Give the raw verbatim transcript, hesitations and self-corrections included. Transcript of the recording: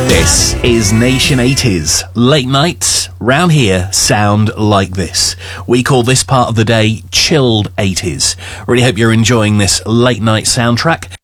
This is Nation eighties. Late nights round here sound like this. We call this part of the day chilled eighties. Really hope you're enjoying this late night soundtrack.